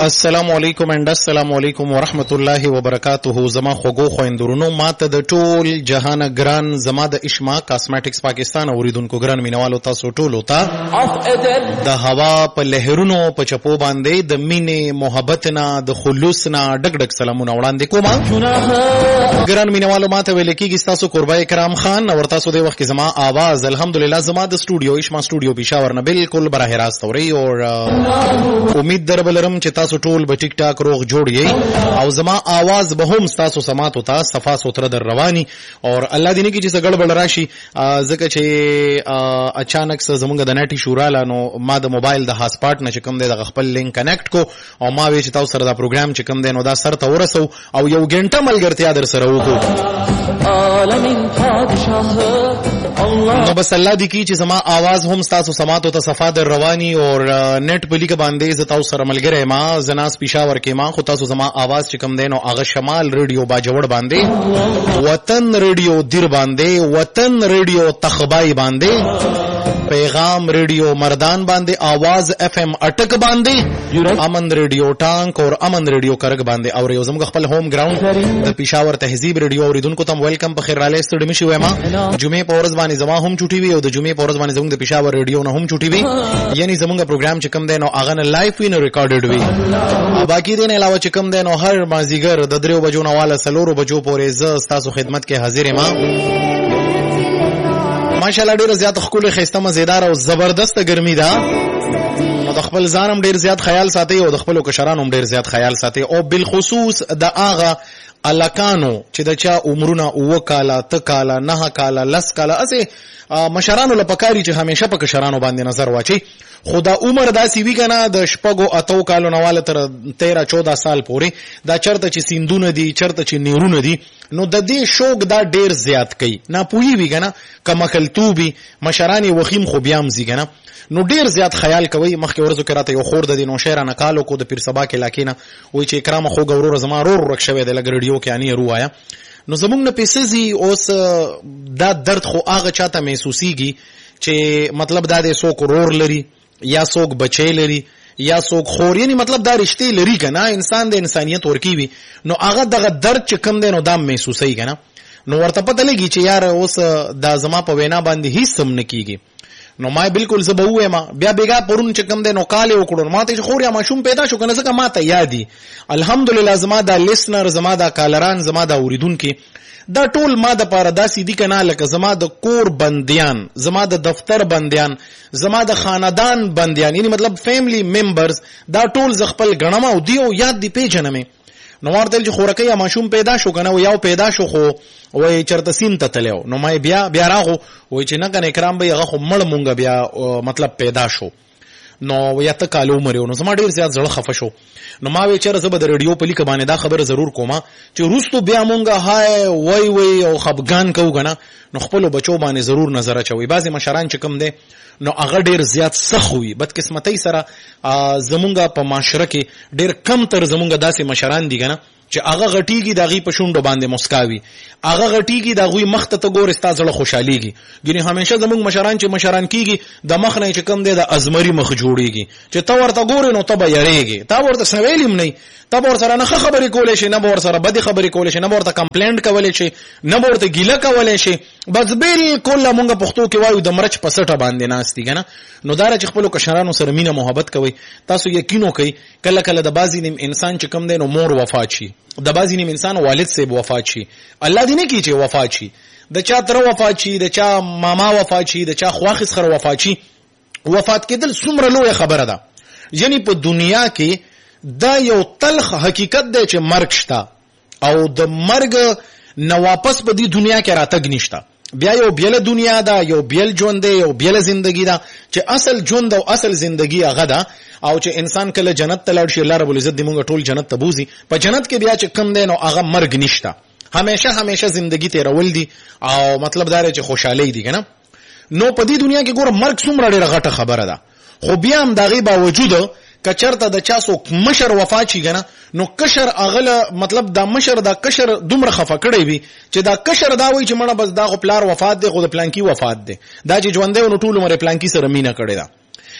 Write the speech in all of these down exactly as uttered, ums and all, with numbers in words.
السلام علیکم اند السلام علیکم ورحمت الله وبرکاته. زما خوګو خويندرونو ماته د ټول جهان ګران زما د اشما کاسمیټکس پاکستان اوریدونکو ګران مینوالو تاسو ټول وتا د هوا په لهرونو په چپو باندې د مینې محبت نه د خلوص نه ډک ډک سلامونه وړاندې کوم. ګران مینوالو ماته ویل کیږي تاسو قربای کرام خان او تاسو د وخت زما आवाज الحمدلله زما د سټوډیو اشما سټوډیو پېښور نه بالکل براه راست اوري او امید دربلرم چې تاسو ټول به ټیک ټاک روغ جوړ یې او زما आवाज به هم تاسو سمات وتا صفا سوتره در رواني او الله دې نه کې چې سګړ بل راشي ځکه چې اچانک زمونږ د نټي شوراله نو ما د موبایل د هاسپاټ نه چې کوم دی د خپل لینک کنیکټ کو او ما وی چې تاسو سره دا پروګرام چې کوم دی نو دا سر ته ورسو او یو غنټه ملګرتیا در سره وکړو عالمین پادشاه الله. نو بس الله دې کې چې زما आवाज هم تاسو سمات وتا صفا در رواني او نت په لیک باندې ز تاسو سره ملګری ما زناس پېښور کې ما خو تاسو زما आवाज چې کوم دی نو هغه شمال ریډیو باجوړ باندې وطن ریډیو دیر باندې وطن ریډیو تخبای باندې پیغام ریډیو مردان باندې आवाज اف ام اٹک باندې امن ریډیو ټانک او امن ریډیو کرګ باندې او یو زموږ خپل هوم ګراوند د پېښور تهذیب ریډیو اوریدونکو ته ویلکم په خیر رااله ستړي مشي وایم. جمعې په ورځ باندې زما هم چټي وي او د جمعې په ورځ باندې زموږ د پېښور ریډیو نه هم چټي وي یعنی زموږ پروګرام چې کوم دی نو هغه نه لایف وی نه ریکارډډ وي. باقی دین علاوه چې کوم دی نو هر مازیګر د درو بجو نه والا سلورو بجو پورې ز تاسو خدمت کې حاضر یم. ماشاءالله ډیر زیات خپل خسته مزیدار او زبردست ګرمي ده او د خپل ځانم ډیر زیات خیال ساتي او د خپل کشرانو ډیر زیات خیال ساتي او بالخصوص د اغه الکانو چې د چا عمرونه او کاله تکاله نه کاله لس کاله اسه مشرانو لپاره چې همیشه په کشرانو باندې نظر واچي خدا عمر داسي وی کنه د شپږو اتو کالو نواله تر تیرہ چودہ سال پورې دا چرته چې سیندونه دي چرته چې نیرونه دي نو د دې شوق دا ډیر زیات کوي نه پوي وی کنه کمکلتوبي مشرانی وخیم خو بیام زی کنه نو ډیر زیات خیال کوي. مخکې ورځو کې راته یو خور د دینو شهر نه کالو کو د پیر سبا کې لاکینه وای چې کرامه خو ګورو زما رور رک شوی د لګریډیو کې اني روایا نو زمونږ نه پیسزي اوس دا درد خو هغه چاته محسوسيږي چې مطلب دا د سو کرور لري یا څوک بچی لري یا څوک خور یعنی مطلب دا رشتې لري کنه انسان د انسانیت ورکی وي نو هغه دغه درد چې کم دی نو دا محسوسي کنه نو ورته پته لګي چې یار اوس دا زما په وینا باندې هیڅ سم نه کیږي. نو ما بالکل زبو ما بیا بیګا پرون چې کم دی نو کال وکړو ما ته خور یا ماشوم پیدا شو کنه ځکه ما ته یادي الحمدلله زما دا لیسنر زما دا کالران زما دا اوریدونکو دا ټول ما د پاره داسې دي کنه لکه زما د کور بندیان زما د دفتر بندیان زما د خاندان بندیان یعنی مطلب فیملی ممبرز دا ټول ز خپل غنمه او دیو یاد دی پیژنم نو ورته چې خورکه یا ماشوم پیدا شو کنه یو پیدا شو خو وای چرته سین ته تلو نو ما بیا بیا راغو وای چې نه کنه کرام به هغه خو مړ مونږ بیا مطلب پیدا شو نو یا ته کالو مریو نو زما ډیر زیات زړه خفه شو نو ما وی چر زبر د ریډیو په لیک باندې دا خبر ضرور کومه چې روستو بیا مونږه هاي وای وای او خفغان کو غنه نو خپل بچو باندې ضرور نظر اچوي. بعضی مشران چې کم دي نو هغه ډیر زیات سخوي بد قسمتۍ سره زمونږه په معاشره کې ډیر کم تر زمونږه داسې مشران دي کنه چې هغه غټیږي دغه په شونډو باندې مسکاوي هغه غټیږي دغه مخ ته ګور استازله خوشاليږي ګینه همیشه زمونږ مشران چې مشران کیږي د مخ نه چې کم دی د ازمري مخ جوړیږي چې تا ورته ګور نو ته به یریږي تا ورته سویلم نه تا ور سره نه خبرې کولې شي نه ور سره بد خبرې کولې شي نه ورته کمپلینټ کولې شي نه ورته ګیله کولې شي بس بالکل مونږ پښتو کې وایو د مرچ پسټه باندې ناشتي کنه نو دار چې خپل کشرانو سره مینه محبت کوي تاسو یقینو کوي کله کله د بازي نیم انسان چې کم دی نو مور وفات شي د بازي نیم انسان والد سے وفات شي الله دې نه کی چې وفات شي د چا تر وفات شي د چا ماما وفات شي د چا خواخس خر وفات شي وفات کېدل څومره لوی خبره ده یعنی په دنیا کې دا یو تلخ حقیقت دی چې مرګ شته او د مرګ نو واپس په دې دنیا کې راتګ نشته بیا یو بیل دنیا ده یو بیل ژوند دی یو بیل زندگی ده چې اصل ژوند او اصل زندگی هغه ده او چې انسان کله جنت ته لاړ شي الله رب العزت دې موږ ټول جنت ته بوزي په جنت کې بیا چې کم دی نو هغه مرګ نشته همیشه همیشه زندگی ته رول دي او مطلب دا چې خوشحالي دي کنه نو په دې دنیا کې ګوره مرګ څومره ډېره غټه خبره ده خو بیا هم دغه باوجود کچرته د چا څوک مشر وفات شي کنه نو کشر اغله مطلب دا مشر دا کشر دومره خفه کړی وي چې دا کشر دا وایي چې مړه بس دا خو پلار وفات دی خو د پلانکی وفات دی دا چې ژوند دی نو ټول عمر پلانکی سره مینه کړی دا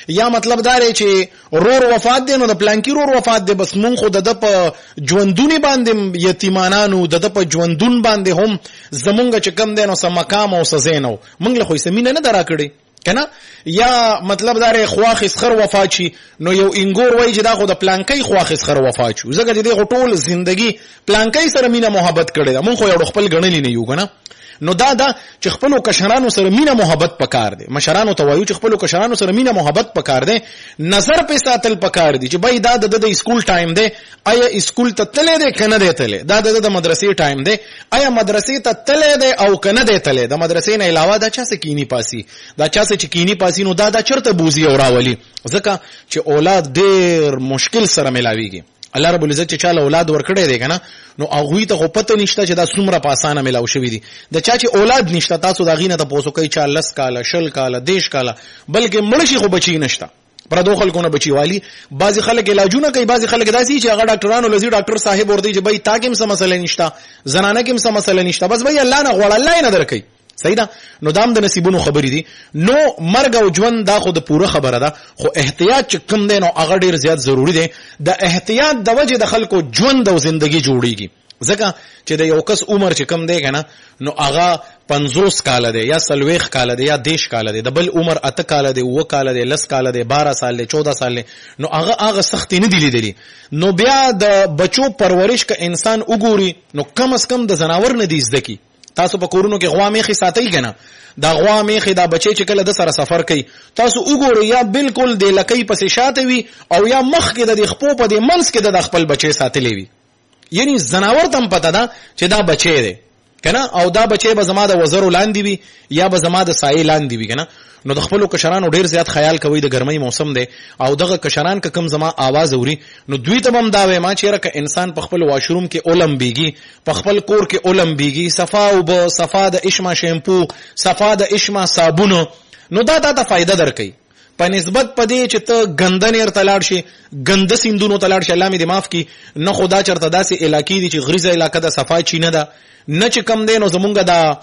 یا مطلب دا دی چې رور وفات دی نو د پلانکی رور وفات دی، بس مونږ خو د ده په ژوندونې باندې یتیمانانو د ده په ژوندون باندې هم زمونږ چې کم دی نو څه مقام او څه ځای نه و، مونږ له خو یې څه مینه نه ده راکړې کنه. یا مطلب دا دی خواخ اسخر وفات شي نو یو انګور وایي چې دا خو د پلانکی خواخ اسخر وفات شو، ځکه چې دی خو ټول زندگی پلانکی سره مینه محبت کړې ده، مونږ خو یو خپل ګڼلی نه یو کنه. نو دا دا چې خپلو کشرانو سره مینه محبت پکار دی، مشرانو ته وایو چې خپلو کشرانو سره مینه محبت پکار دی، نظر په ساتل پکار دی چې بای دا د د اسکول ټایم دی، آیا اسکول ته تللی دی که نه دی تللی، دا د د مدرسې ټایم دی، آیا مدرسې ته تللی دی او که نه دی تللی، د مدرسې نه علاوه دا چا څه کینی پاسي، دا چا څه چې کینی پاسي نو دا دا چرته بوزي او راولي، ځکه چې اولاد ډېر مشکل سره ملاویږي. الله رب العزت چې چاله اولاد ورکړی دی کنه نو هغوی ته خو پته نشته چې دا څومره په اسانه ملاو شوي دي. د چا چې اولاد نشته تاسو د هغې نه تپوس وکئ چا لس کاله شل کاله دېرش کاله بلکې مړه شي خو بچي نشته، پردو خلکو نه بچي والي. بعضې خلک علاجونه کوي، بعضې خلک داسې چې هغه ډاکټرانو لځي ډاکټر صاحب ورته چې بھائی تا کې هم څه مسله نشته، زنانه کې هم څه مسله نشته، بس بھائی الله نه غواړه الله یې نه درکوي. صحیح ده. نو دام د نصیبونو خبرې دي. نو مرګ او ژوند دا خو د پوره خبره ده، خو احتیاط چې کم دی نو هغه ډېر زیات ضروري دی. د احتیاط د وجې د خلکو ژوند او زندگی جوړیږي، ځکه چې د یو کس عمر چې کم دی کنه نو هغه پنځوس کاله دی یا څلوېښت کاله دی یا دېرش کاله دی، د بل عمر اته کاله دی، اووه کاله دی، لس کاله دی، باره سال دی، چوده سال دی، نو هغه هغه سختې نه دي لیدلي. نو بیا د بچو پرورش که انسان وګوري نو کم از کم د زناور نه دي زده کي. تاسو په کورونو کې غوا میخي ساتئ کنه، دا غوا میخي دا بچي چې کله د سره سفر کوي تاسو وګورئ یا بالکل د لکۍ پسې شاته وي او یا مخ کې د خپو په د منځ کې د خپل بچي ساتلی وي، یعنی زناور ته هم پته ده چې دا بچی دی کنه او دا بچی به زما د وزرو لاندې وي یا به زما د سایې لاندې وي کنه. نو د خپلو کشرانو ډېر زیات خیال کوئ، د ګرمۍ موسم دی او دغه کشران که کم زما آواز اوري نو دوی ته به هم دا وایم چېرې که انسان په خپل واشروم کې اولمبېږي، په خپل کور کې اولمبېږي، صفا اوبه، صفا د اشما شیمپو، صفا د اشما صابونه، نو دا تا ته فایده درکوي په نسبت په دې چې ته ګنده نیر ته لاړ شي، ګنده سیندونو ته لاړ شي. الله مې دې معاف کړي، نه خو دا چېرته داسې علاقې دي چې غریزه علاقه ده صفا چینه ده، نه چې کم دی نو زمونږ دا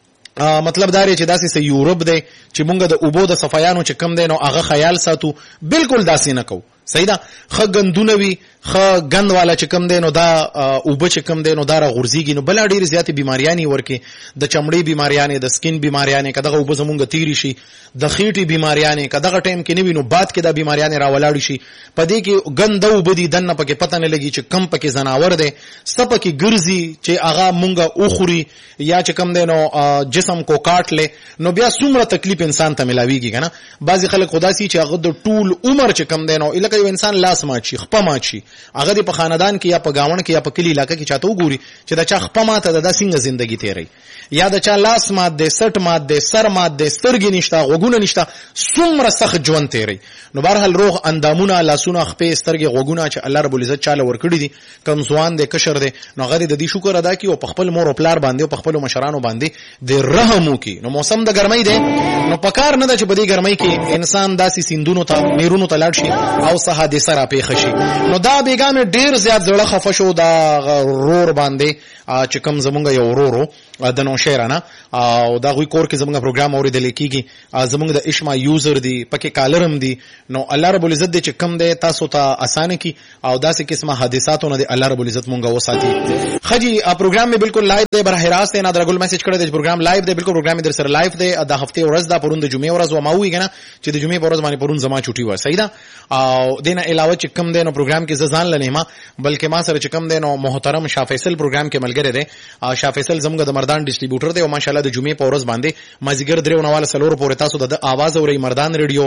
مطلب دا دی چې داسې یورپ دی چې مونږ د اوبو د صفایانو چې کم دی نو هغه خیال ساتو، بالکل داسې نه کوو. صحیح ده. ښه ګندونه وي، ښه ګند والا چې کم دی نو دا اوبه چې کم دی نو دا راغورځېږي، نو بله ډېرې زیاتې بیماریانې ورکې، د چمړې بیماریانې، د سکین بیماریانې، که دغه اوبه زمونږ تېرې شي، د خېټې بیماریانې که دغه ټایم کې نه وي نو باد کې دا بیماریانې راولاړې شي. په دې کې ګنده اوبه دي، دننه پکې پته نه لګي چې کم پکې زناور دی، څه پکې ګرځي چې هغه مونږ وخوري یا چې کم دی نو جسم کو کاټ لې، نو بیا څومره تکلیف انسان ته ملاویږي که نه. بعضې خلک خو داسې چې هغه د ټول عمر چې کم دی نو لکه یو انسان لاس مات شي، خپه مات شي، هغه دې په خاندان کې یا په ګاونډ کې یا په کلي علاقه کې چاته وګوري چې دا چا خپه ماته ده دا څنګه زندګي تېروي، یا د چا لاس مات دی، سټ مات دی، سر مات دی، سترګې نشته، غوږونه نشته، څومره سخت ژوند تېروي. نو بهرحال روغ اندامونه، لاسونه، خپې، سترګې، غوږونه چې الله رب العزت چاله ورکړي دي، کم ځوان دی کشر دی نو هغه د دې شکر ادا کړي او په خپل مور او پلار باندې او په خپلو مشرانو باندې د رحم وکړي. نو موسم د ګرمۍ دی نو پکار نه ده چې په دې ګرمۍ کې انسان داسې سیندونو ته نیرونو ته لاړ شي او څه حادثه راپېښه شي. نو دا بیګا مې ډېر زیات زړه خفه شو دا رور باندې چې کوم زمونږ یو ورور د نوشهره نه او د هغوی کور کې زمونږ پروګرام اورېدلی کېږي، زمونږ د اشما یوزر دي، پکې کالر هم دي. نو الله رب العزت دی چې کم دی تاسو ته اسانه کړي او داسې قسمه حادثاتو نه دی الله رب العزت مونږ وساتي. ښه جي پروګرام مې بالکل لایو دی، براه راست دی. نادر ګل میسج کړی دی چې پروګرام لایو دی، بالکل پروګرام مې در سره لایو دی. د هفتې ورځ ده، پرون د جمعې ورځ وه، ما ووایي که نه چې د جمعې په ورځ باندې پرون زما چوټي وه. صحیح ده. او دې نه علاوه چې کم دی نو پروګرام کې زه ځان له نیمه بلکې ما سره چې کم دی نو محترم شاه فیصل پروګرام کې ملګری دی. شاه فیصل زموږ د مردان ډسټریبیوټر دی او ماشاءالله د جمعې په ورځ باندې مازدیګر درې نواله څلورو پورې تاسو د آواز اورئ، مردان ریډیو،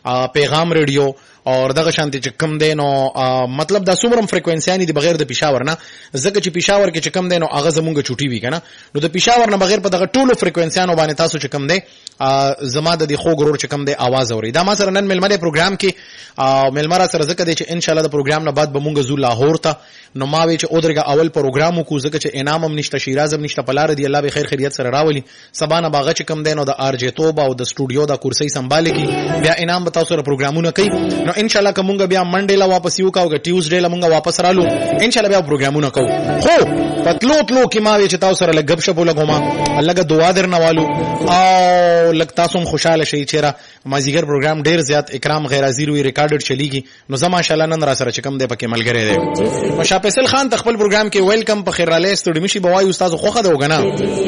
پیغام ریډیو اور دغه شانتي چې کم دی نو مطلب دا څومره فریکوینسیانې دي بغیر د پېښور نه، ځکه چې پېښور کې چې کم دی نو هغه زمونږ چوټي وي که نه. نو د پېښور نه بغیر په دغه ټولو فریکوینسیانو باندې تاسو چې کم دی زما د دې خوږ ورور چې کم دی آواز اورئ. دا ما سره نن مېلمه دی پروګرام کې، مېلمه را سره ځکه دی چې انشاءالله د پروګرام نه بعد به مونږ ځو لاهور ته. نو ما وی چې ودرېږه اول پروګرام وکړو ځکه چې انعام هم نشته، شیراز هم نشته، په لاره دی الله به خیر خیریت سره راولي. سبا نه به هغه چې کم دی نو د آرجې توب او د سټوډیو د کرسۍ سنبالې کړي، بیا انعام به تاسو سره پروګرامونه کوي. نو انشاءالله که مونږ بیا منډې له واپس یو کوو، که ټیوزډې له مونږ واپس رالو انشاءالله بیا پروګرامونه کوو. خو په تلو تلو کې ما وی چې تاسو سره لږ ګپ شپ ولګوم، لږه دعا درنه والو او او لک تاسو هم خوشاله شئ چیرې مازیګر پروګرام ډیر زیات اکرام غیر حاضر وي ریکارډډ چلیږي نو زما ماشاءالله نن را سره چکم دی پکې ملګری دی. نو شاه فیصل خان تخپل پروګرام کې ویلکم په خیر رالی ستړي مشي بوای استاد خوخه دی وګنا